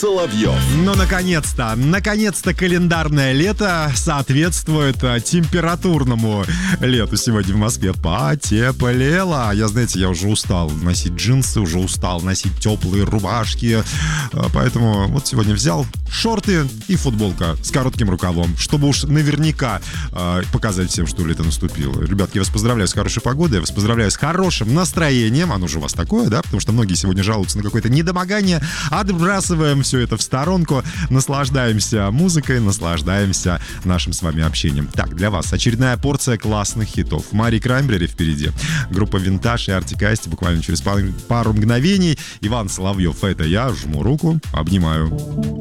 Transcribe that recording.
Соловьев. Ну, наконец-то календарное лето соответствует температурному лету сегодня в Москве. Потеплело. Я уже устал носить джинсы, уже устал носить теплые рубашки. Поэтому вот сегодня взял шорты и футболка с коротким рукавом, чтобы уж наверняка показать всем, что лето наступило. Ребятки, я вас поздравляю с хорошей погодой, я вас поздравляю с хорошим настроением. Оно же у вас такое, да? Потому что многие сегодня жалуются на какое-то недомогание. Отбрасываем все это в сторонку, наслаждаемся музыкой, наслаждаемся нашим с вами общением. Так, для вас очередная порция классных хитов. Мари Краймбрери впереди, группа Винтаж и Артик и Асти буквально через пару мгновений. Иван Соловьев, это я, жму руку, обнимаю.